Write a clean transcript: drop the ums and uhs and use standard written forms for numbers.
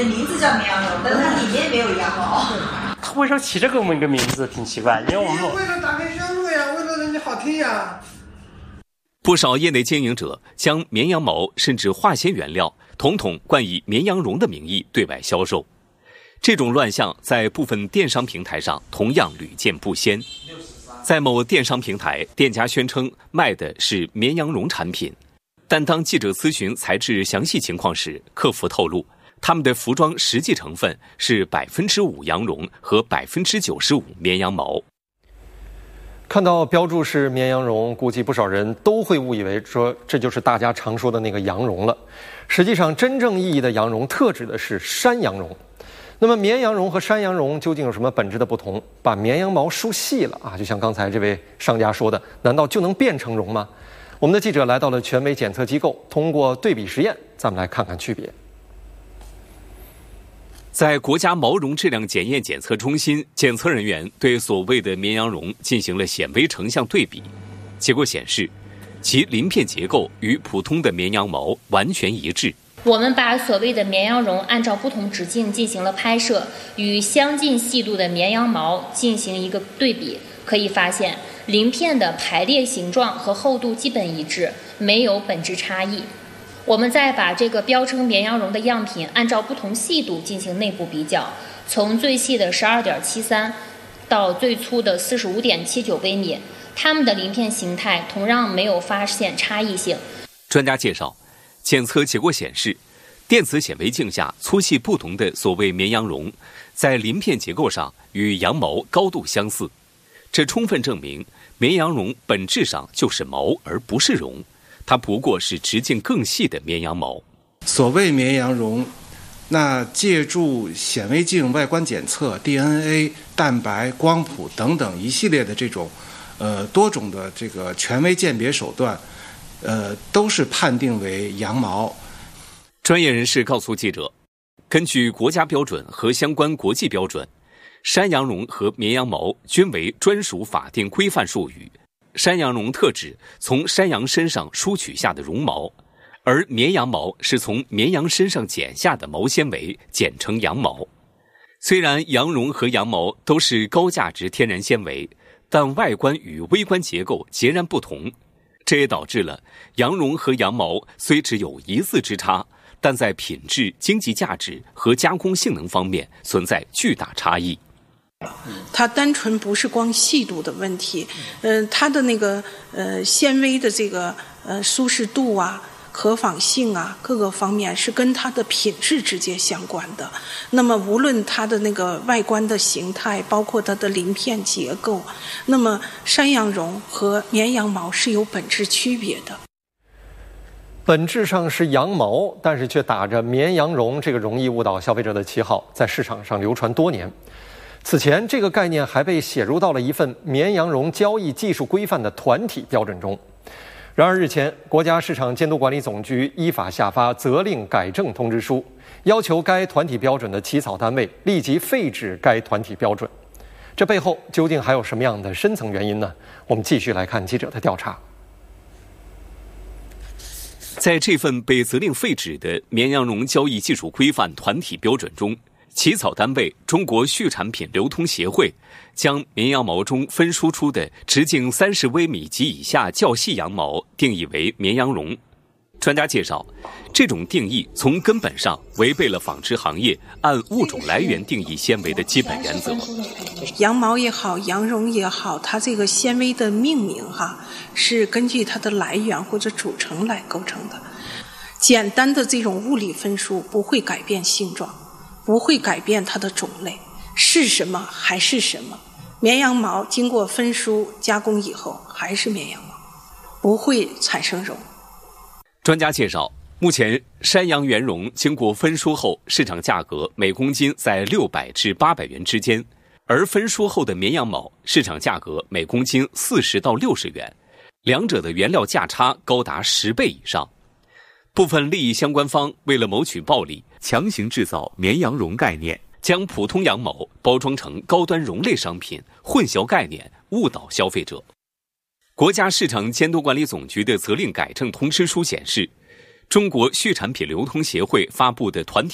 的名字叫绵羊绒，但它里面没有羊毛。 他为啥起这个么一个名字挺奇怪，因为我们为了打开销路呀，为了人家好听呀。 不少业内经营者将绵羊毛甚至化纤原料统统冠以绵羊绒的名义对外销售，这种乱象在部分电商平台上同样屡见不鲜。在某电商平台，店家宣称卖的是绵羊绒产品，但当记者咨询材质详细情况时，客服透露，他们的服装实际成分是5%羊绒和95%绵羊毛。 看到标注是绵羊绒，估计不少人都会误以为说这就是大家常说的那个羊绒了。实际上，真正意义的羊绒特指的是山羊绒。那么绵羊绒和山羊绒究竟有什么本质的不同？把绵羊毛梳细了啊，就像刚才这位商家说的，难道就能变成绒吗？我们的记者来到了权威检测机构，通过对比实验，咱们来看看区别。 在国家毛绒质量检验检测中心，检测人员对所谓的绵羊绒进行了显微成像对比，结果显示，其鳞片结构与普通的绵羊毛完全一致。 我们把所谓的绵羊绒按照不同直径进行了拍摄，与相近细度的绵羊毛进行一个对比，可以发现鳞片的排列形状和厚度基本一致，没有本质差异。我们再把这个标称绵羊绒的样品按照不同细度进行内部比较，从最细的12.73到最粗的45.79微米，它们的鳞片形态同样没有发现差异性。 专家介绍，检测结果显示，电子显微镜下粗细不同的所谓绵羊绒，在鳞片结构上与羊毛高度相似，这充分证明绵羊绒本质上就是毛而不是绒。它不过是直径更细的绵羊毛。 所谓绵羊绒，那借助显微镜外观检测、DNA、蛋白、光谱等等一系列的这种多种的这个权威鉴别手段，都是判定为羊毛。 专业人士告诉记者，根据国家标准和相关国际标准，山羊绒和绵羊毛均为专属法定规范术语。山羊绒特指从山羊身上梳取下的绒毛，而绵羊毛是从绵羊身上剪下的毛纤维，简称羊毛。虽然羊绒和羊毛都是高价值天然纤维，但外观与微观结构截然不同，这也导致了羊绒和羊毛虽只有一字之差，但在品质、经济价值和加工性能方面存在巨大差异。 它单纯不是光细度的问题，它的那个纤维的这个舒适度啊、可纺性啊各个方面是跟它的品质直接相关的。那么无论它的那个外观的形态，包括它的鳞片结构，那么山羊绒和绵羊毛是有本质区别的。 本质上是羊毛，但是却打着绵羊绒这个容易误导消费者的旗号，在市场上流传多年。此前，这个概念还被写入到了一份绵羊绒交易技术规范的团体标准中。然而日前，国家市场监督管理总局依法下发责令改正通知书，要求该团体标准的起草单位立即废止该团体标准。这背后究竟还有什么样的深层原因呢？我们继续来看记者的调查。 在这份被责令废止的绵羊绒交易技术规范团体标准中，起草单位中国畜产品流通协会将绵羊毛中分输出的直径30微米及以下较细羊毛定义为绵羊绒。专家介绍，这种定义从根本上违背了纺织行业按物种来源定义纤维的基本原则。 羊毛也好，羊绒也好，它这个纤维的命名是根据它的来源或者组成来构成的。简单的这种物理分输不会改变性状，不会改变它的种类，是什么还是什么。绵羊毛经过分输加工以后还是绵羊毛，不会产生绒。 专家介绍，目前山羊原绒经过分输后，市场价格每公斤在600至800元之间，而分输后的绵羊毛市场价格每公斤40到60元，两者的原料价差高达10倍以上。部分利益相关方为了谋取暴利，强行制造绵羊绒概念，将普通羊毛包装成高端绒类商品，混淆概念，误导消费者。国家市场监督管理总局的责令改正通知书显示，中国畜产品流通协会发布的团体